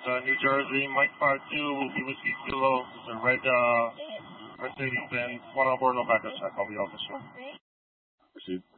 New Jersey, Mike 52 will be with you Kilo. It's a red Mercedes-Benz. One on board, no background check. I'll be officer. Proceed.